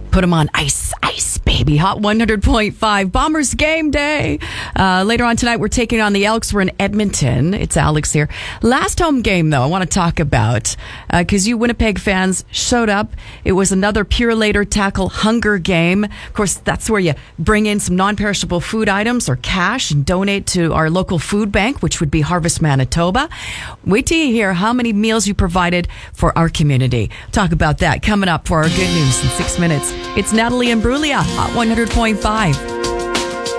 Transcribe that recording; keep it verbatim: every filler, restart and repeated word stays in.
Put them on ice, ice, baby. Hot one hundred point five. Bombers game day. Uh, later on tonight, we're taking on the Elks. We're in Edmonton. It's Alex here. Last home game, though, I want to talk about, because uh, you Winnipeg fans showed up. It was another Purolator Tackle Hunger game. Of course, that's where you bring in some non-perishable food items or cash and donate to our local food bank, which would be Harvest Manitoba. Wait till you hear how many meals you provided for our community. Talk about that coming up for our good news in six minutes. It's Natalie Imbruglia, Hot one hundred point five.